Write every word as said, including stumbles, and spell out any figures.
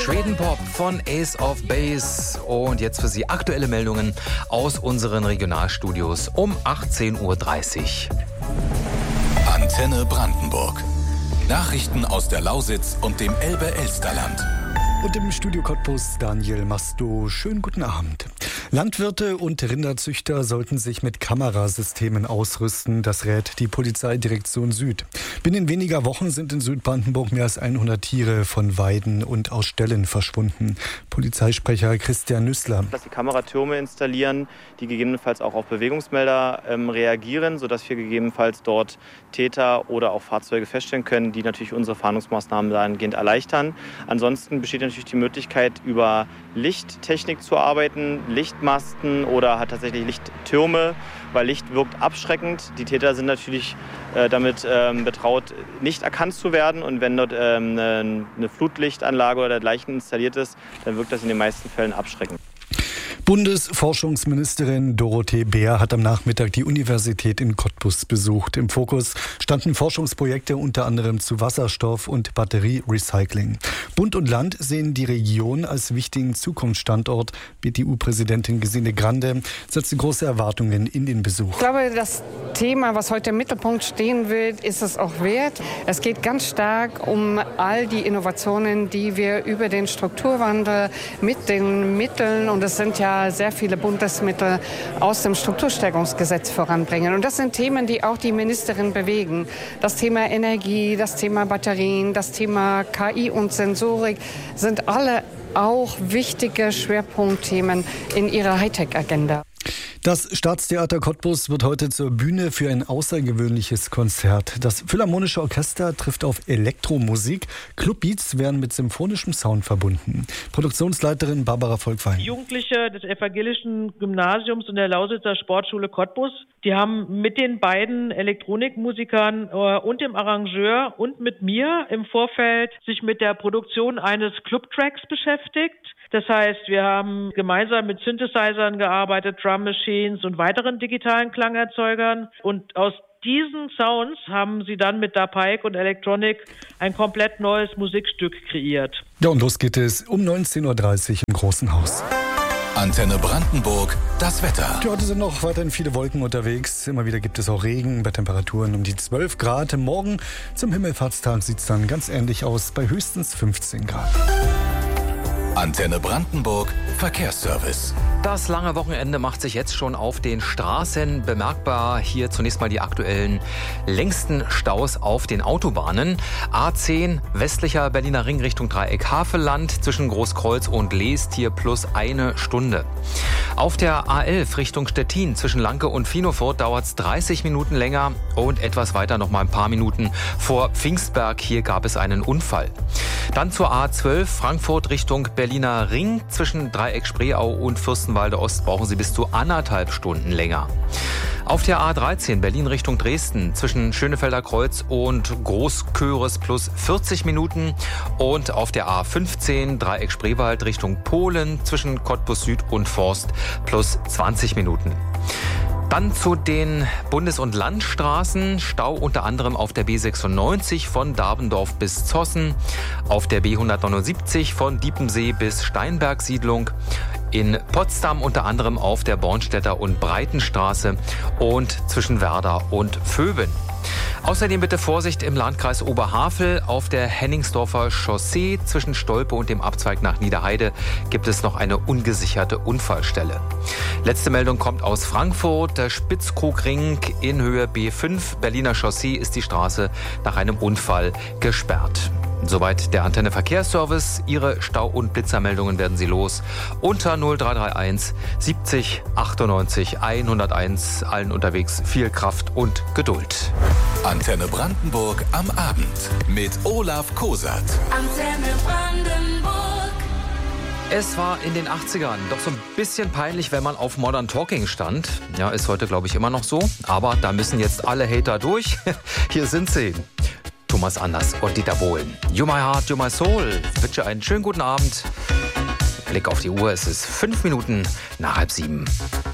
Sweden Pop von Ace of Base. Und jetzt für Sie aktuelle Meldungen aus unseren Regionalstudios um achtzehn Uhr dreißig. Antenne Brandenburg. Nachrichten aus der Lausitz und dem Elbe-Elsterland. Und im Studio Cottbus Daniel Masto. Schönen guten Abend. Landwirte und Rinderzüchter sollten sich mit Kamerasystemen ausrüsten. Das rät die Polizeidirektion Süd. Binnen weniger Wochen sind in Südbrandenburg mehr als hundert Tiere von Weiden und aus Ställen verschwunden. Polizeisprecher Christian Nüssler. Dass die Kameratürme installieren, die gegebenenfalls auch auf Bewegungsmelder ähm, reagieren, sodass wir gegebenenfalls dort Täter oder auch Fahrzeuge feststellen können, die natürlich unsere Fahndungsmaßnahmen dahingehend erleichtern. Ansonsten besteht natürlich die Möglichkeit, über Lichttechnik zu arbeiten, Lichtmasten oder halt tatsächlich Lichttürme, weil Licht wirkt abschreckend. Die Täter sind natürlich äh, damit ähm, betraut, nicht erkannt zu werden. Und wenn dort ähm, eine, eine Flutlichtanlage oder dergleichen installiert ist, dann wirkt das in den meisten Fällen abschreckend. Bundesforschungsministerin Dorothee Bär hat am Nachmittag die Universität in Cottbus besucht. Im Fokus standen Forschungsprojekte unter anderem zu Wasserstoff- und Batterierecycling. Bund und Land sehen die Region als wichtigen Zukunftsstandort. B T U-Präsidentin Gesine Grande setzte große Erwartungen in den Besuch. Ich glaube, das Thema, was heute im Mittelpunkt stehen wird, ist es auch wert. Es geht ganz stark um all die Innovationen, die wir über den Strukturwandel mit den Mitteln, und es sind ja sehr viele Bundesmittel aus dem Strukturstärkungsgesetz voranbringen. Und das sind Themen, die auch die Ministerin bewegen. Das Thema Energie, das Thema Batterien, das Thema K I und Sensorik sind alle auch wichtige Schwerpunktthemen in ihrer Hightech-Agenda. Das Staatstheater Cottbus wird heute zur Bühne für ein außergewöhnliches Konzert. Das Philharmonische Orchester trifft auf Elektromusik. Clubbeats werden mit symphonischem Sound verbunden. Produktionsleiterin Barbara Volkwein. Jugendliche des evangelischen Gymnasiums und der Lausitzer Sportschule Cottbus, die haben mit den beiden Elektronikmusikern äh, und dem Arrangeur und mit mir im Vorfeld sich mit der Produktion eines Clubtracks beschäftigt. Das heißt, wir haben gemeinsam mit Synthesizern gearbeitet, Drum Machines und weiteren digitalen Klangerzeugern. Und aus diesen Sounds haben sie dann mit Dapike und Electronic ein komplett neues Musikstück kreiert. Ja, und los geht es um neunzehn Uhr dreißig im Großen Haus. Antenne Brandenburg, das Wetter. Heute sind noch weiterhin viele Wolken unterwegs. Immer wieder gibt es auch Regen bei Temperaturen um die zwölf Grad. Morgen zum Himmelfahrtstag sieht es dann ganz ähnlich aus, bei höchstens fünfzehn Grad. Antenne Brandenburg, Verkehrsservice. Das lange Wochenende macht sich jetzt schon auf den Straßen bemerkbar. Hier zunächst mal die aktuellen längsten Staus auf den Autobahnen. A zehn westlicher Berliner Ring Richtung Dreieck Havelland zwischen Großkreuz und Leest hier plus eine Stunde. Auf der A elf Richtung Stettin zwischen Lanke und Finofurt dauert es dreißig Minuten länger und etwas weiter noch mal ein paar Minuten vor Pfingstberg. Hier gab es einen Unfall. Dann zur A zwölf Frankfurt Richtung Berliner Ring zwischen Dreieck Spreeau und Fürstenwalde Ost brauchen Sie bis zu anderthalb Stunden länger. Auf der A dreizehn Berlin Richtung Dresden zwischen Schönefelder Kreuz und Großköres plus vierzig Minuten und auf der A fünfzehn Dreieck Spreewald Richtung Polen zwischen Cottbus Süd und Forst plus zwanzig Minuten. Dann zu den Bundes- und Landstraßen. Stau unter anderem auf der B sechsundneunzig von Darbendorf bis Zossen, auf der B hundertneunundsiebzig von Diepensee bis Steinberg-Siedlung, in Potsdam unter anderem auf der Bornstädter und Breitenstraße und zwischen Werder und Vöben. Außerdem bitte Vorsicht im Landkreis Oberhavel. Auf der Henningsdorfer Chaussee zwischen Stolpe und dem Abzweig nach Niederheide gibt es noch eine ungesicherte Unfallstelle. Letzte Meldung kommt aus Frankfurt. Der Spitzkrugring in Höhe B fünf Berliner Chaussee ist die Straße nach einem Unfall gesperrt. Soweit der Antenne Verkehrsservice. Ihre Stau- und Blitzermeldungen werden Sie los unter null drei drei eins siebzig achtundneunzig hunderteins. Allen unterwegs viel Kraft und Geduld. Antenne Brandenburg am Abend mit Olaf Kosat. Antenne Brandenburg. Es war in den achtzigern doch so ein bisschen peinlich, wenn man auf Modern Talking stand. Ja, ist heute, glaube ich, immer noch so. Aber da müssen jetzt alle Hater durch. Hier sind sie. Thomas Anders und Dieter Bohlen. You my heart, you my soul. Ich wünsche einen schönen guten Abend. Blick auf die Uhr, es ist fünf Minuten nach halb sieben.